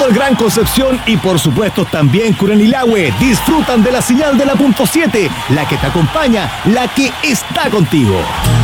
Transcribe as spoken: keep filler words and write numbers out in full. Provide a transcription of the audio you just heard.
todo el Gran Concepción y por supuesto también Curanilahue disfrutan de la señal de la punto siete, la que te acompaña, la que está contigo.